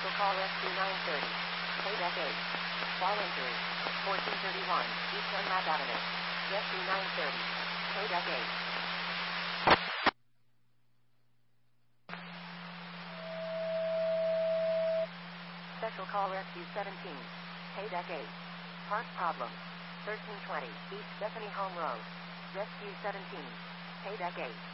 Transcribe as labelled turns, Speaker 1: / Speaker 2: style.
Speaker 1: Special call Rescue 930. Paydeck 8. Fall injury. 1431 East Dunlap Avenue. Rescue 930. Paydeck 8. Special call Rescue 17. Paydeck 8. Park problem. 1320 East Stephanie Home Road. Rescue 17. Paydeck 8.